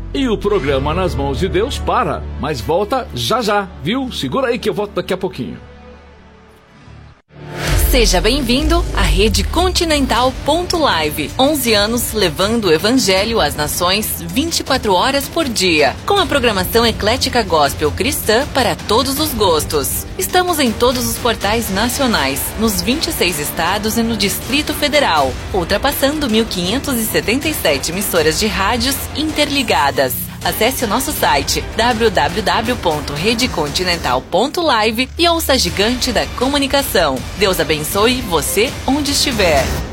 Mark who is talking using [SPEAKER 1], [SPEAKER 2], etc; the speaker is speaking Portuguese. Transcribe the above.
[SPEAKER 1] E o programa Nas Mãos de Deus para, mas volta já já, viu? Segura aí que eu volto daqui a pouquinho.
[SPEAKER 2] Seja bem-vindo à Rede Continental Live. 11 anos levando o Evangelho às nações 24 horas por dia. Com a programação eclética gospel cristã para todos os gostos. Estamos em todos os portais nacionais, nos 26 estados e no Distrito Federal, ultrapassando 1.577 emissoras de rádios interligadas. Acesse o nosso site www.redecontinental.live e ouça a gigante da comunicação. Deus abençoe você onde estiver.